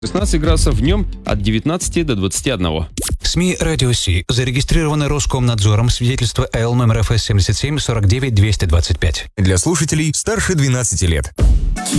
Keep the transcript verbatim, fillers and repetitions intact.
шестнадцать градусов, днем от девятнадцати до двадцати одного. СМИ «Радио Си» зарегистрированы Роскомнадзором, свидетельство Эл номер эф эс семьдесят семь сорок девять двести двадцать пять. Для слушателей старше двенадцати лет.